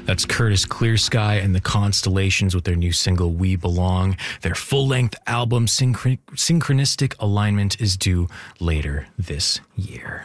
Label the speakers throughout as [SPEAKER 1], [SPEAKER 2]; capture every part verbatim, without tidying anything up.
[SPEAKER 1] That's Curtis Clearsky and the Constellations with their new single, We Belong. Their full-length album, Synchron- Synchronistic Alignment, is due later this year.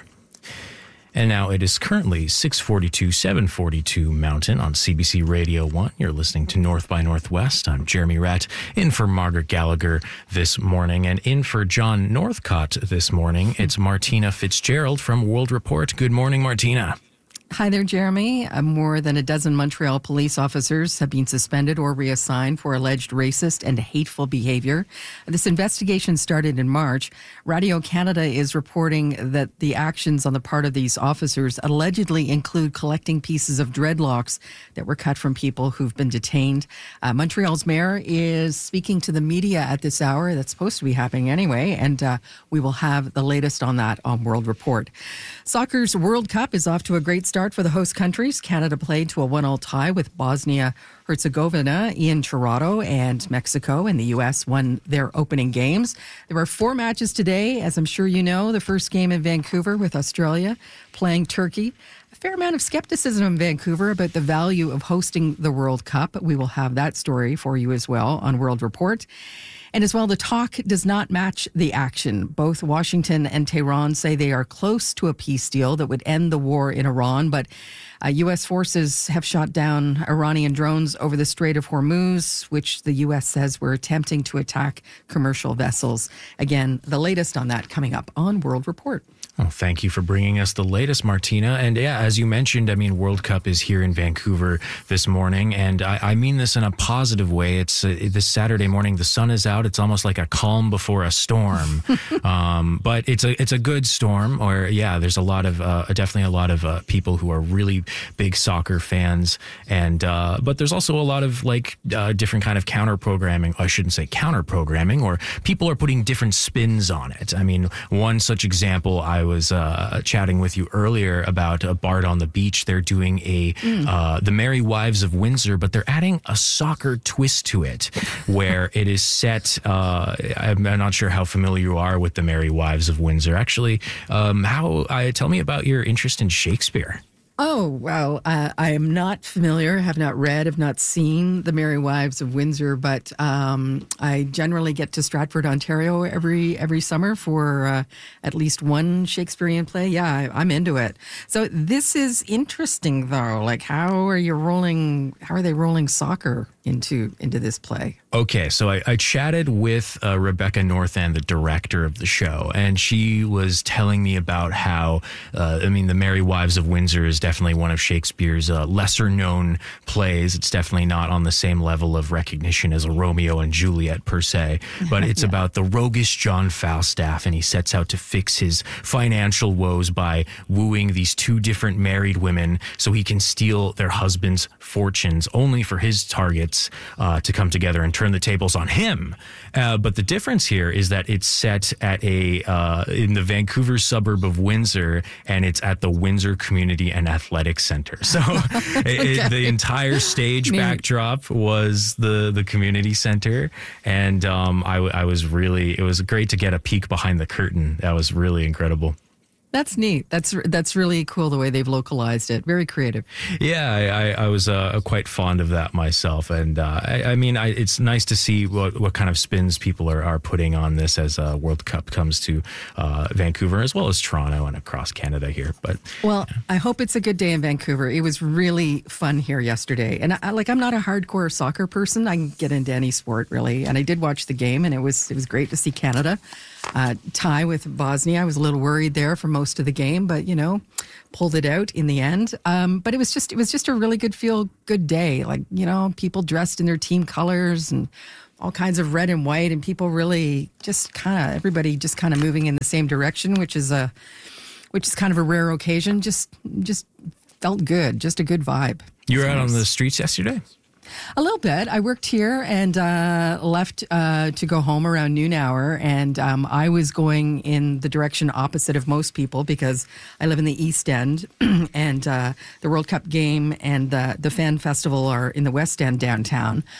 [SPEAKER 1] And now it is currently six forty-two, seven forty-two Mountain on C B C Radio one. You're listening to North by Northwest. I'm Jeremy Ratt, in for Margaret Gallagher this morning. And in for John Northcott this morning, it's Martina Fitzgerald from World Report. Good morning, Martina.
[SPEAKER 2] Hi there, Jeremy. Uh, more than a dozen Montreal police officers have been suspended or reassigned for alleged racist and hateful behavior. This investigation started in March. Radio-Canada is reporting that the actions on the part of these officers allegedly include collecting pieces of dreadlocks that were cut from people who've been detained. Uh, Montreal's mayor is speaking to the media at this hour. That's supposed to be happening anyway, and uh, we will have the latest on that on World Report. Soccer's World Cup is off to a great start for the host countries. Canada played to a one-all tie with Bosnia-Herzegovina in Toronto, and Mexico and the U S won their opening games. There were four matches today, as I'm sure you know. The first game in Vancouver with Australia playing Turkey. A fair amount of skepticism in Vancouver about the value of hosting the World Cup. We will have that story for you as well on World Report. And as well, the talk does not match the action. Both Washington and Tehran say they are close to a peace deal that would end the war in Iran, but uh, U S forces have shot down Iranian drones over the Strait of Hormuz, which the U S says were attempting to attack commercial vessels. Again, the latest on that coming up on World Report.
[SPEAKER 1] Oh, thank you for bringing us the latest, Martina. And yeah, as you mentioned, I mean, World Cup is here in Vancouver this morning, and I, I mean this in a positive way. It's uh, this Saturday morning. The sun is out. It's almost like a calm before a storm, um, but it's a it's a good storm. Or yeah, there's a lot of uh, definitely a lot of uh, people who are really big soccer fans, and uh, but there's also a lot of like uh, different kind of counter programming. I shouldn't say counter programming, or people are putting different spins on it. I mean, one such example I I was uh, chatting with you earlier about uh, Bard on the Beach. They're doing a mm. uh, The Merry Wives of Windsor, but they're adding a soccer twist to it, where it is set. Uh, I'm not sure how familiar you are with The Merry Wives of Windsor. Actually, um, how? Uh, tell me about your interest in Shakespeare.
[SPEAKER 2] Oh, well, uh, I am not familiar, have not read, have not seen The Merry Wives of Windsor, but um, I generally get to Stratford, Ontario every every summer for uh, at least one Shakespearean play. Yeah, I, I'm into it. So this is interesting, though. Like, how are you rolling, how are they rolling soccer into into this play?
[SPEAKER 1] Okay, so I, I chatted with uh, Rebecca Northand, the director of the show, and she was telling me about how, uh, I mean, The Merry Wives of Windsor is definitely one of Shakespeare's uh, lesser-known plays. It's definitely not on the same level of recognition as a Romeo and Juliet, per se, but it's yeah. about the roguish John Falstaff, and he sets out to fix his financial woes by wooing these two different married women so he can steal their husbands' fortunes, only for his targets uh, to come together and turn the tables on him. Uh, but the difference here is that it's set at a uh, in the Vancouver suburb of Windsor, and it's at the Windsor Community and Athletic Center. So okay. it, the entire stage Neat. backdrop was the the community center, and um, I, I was really it was great to get a peek behind the curtain. That was really incredible.
[SPEAKER 2] That's neat. That's that's really cool the way they've localized it. Very creative.
[SPEAKER 1] Yeah, I, I, I was uh, quite fond of that myself. And uh, I, I mean, I, it's nice to see what, what kind of spins people are, are putting on this as uh, World Cup comes to uh, Vancouver, as well as Toronto and across Canada here. But
[SPEAKER 2] Well,
[SPEAKER 1] yeah.
[SPEAKER 2] I hope it's a good day in Vancouver. It was really fun here yesterday. And I, like, I'm not a hardcore soccer person. I can get into any sport, really. And I did watch the game, and it was it was great to see Canada uh, tie with Bosnia. I was a little worried there for most of the game, but you know, pulled it out in the end. Um, but it was just it was just a really good feel good day. Like, you know, people dressed in their team colors and all kinds of red and white, and people really just kind of everybody just kind of moving in the same direction, which is a which is kind of a rare occasion. Just just felt good, just a good vibe.
[SPEAKER 1] You were out on the streets yesterday?
[SPEAKER 2] A little bit. I worked here and uh, left uh, to go home around noon hour, and um, I was going in the direction opposite of most people because I live in the East End, and uh, the World Cup game and the, the fan festival are in the West End downtown.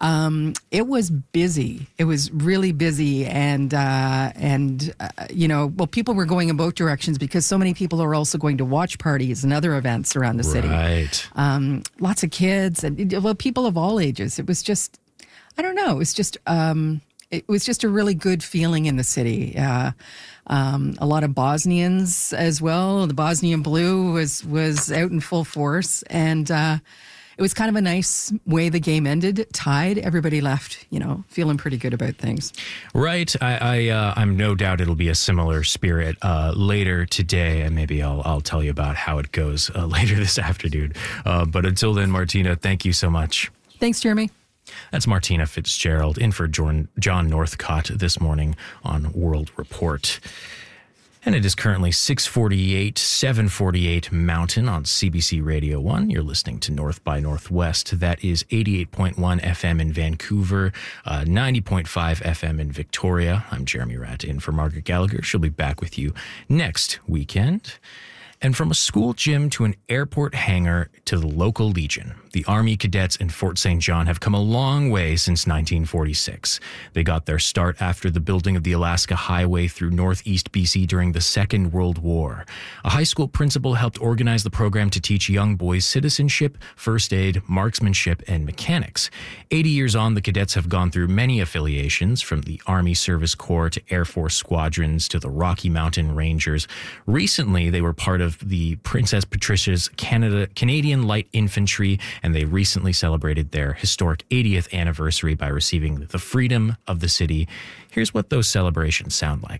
[SPEAKER 2] Um, it was busy. It was really busy. And, uh, and uh, you know, well, people were going in both directions because so many people are also going to watch parties and other events around the city.
[SPEAKER 1] Right.
[SPEAKER 2] Um, lots of kids and, well, people of all ages. It was just, I don't know, it was just... Um, It was just a really good feeling in the city. Uh, um, a lot of Bosnians as well. The Bosnian Blue was was out in full force, and uh, it was kind of a nice way the game ended. Tied, everybody left, you know, feeling pretty good about things.
[SPEAKER 1] Right. I, I uh, I'm no doubt it'll be a similar spirit uh, later today, and maybe I'll I'll tell you about how it goes uh, later this afternoon. Uh, but until then, Martina, thank you so much.
[SPEAKER 2] Thanks, Jeremy.
[SPEAKER 1] That's Martina Fitzgerald in for John, John Northcott this morning on World Report. And it is currently six forty-eight, seven forty-eight Mountain on C B C Radio one. You're listening to North by Northwest. That is eighty-eight point one F M in Vancouver, uh, ninety point five F M in Victoria. I'm Jeremy Ratt in for Margaret Gallagher. She'll be back with you next weekend. And from a school gym to an airport hangar to the local Legion, the Army cadets in Fort Saint John have come a long way since nineteen forty-six. They got their start after the building of the Alaska Highway through northeast B C during the Second World War. A high school principal helped organize the program to teach young boys citizenship, first aid, marksmanship, and mechanics. eighty years on, the cadets have gone through many affiliations, from the Army Service Corps to Air Force Squadrons to the Rocky Mountain Rangers. Recently, they were part of the Princess Patricia's Canada, Canadian Light Infantry, and they recently celebrated their historic eightieth anniversary by receiving the Freedom of the City. Here's what those celebrations sound like.